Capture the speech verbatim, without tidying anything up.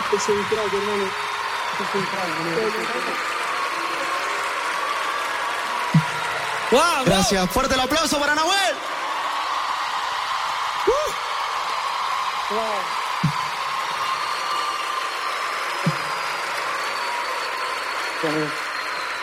Es un crack, hermano. Es un crack, hermano. ¡Wow! Gracias. Fuerte el aplauso para Nahuel. Wow. Wow.